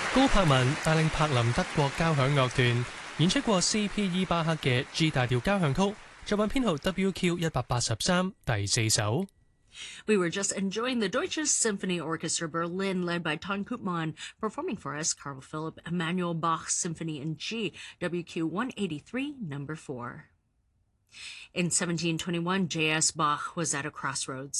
高柏文帶領柏林德國交響樂團演出過 C.P.E. 巴克嘅 G 大調交響曲，作品編號 WQ183，第4首。 We were just enjoying the Deutsches Symphony Orchestra Berlin, led by Ton Koopman, performing for us Carl Philipp Emanuel Bach's Symphony in G, WQ 183, number 4. In 1721, J.S. Bach was at a crossroads.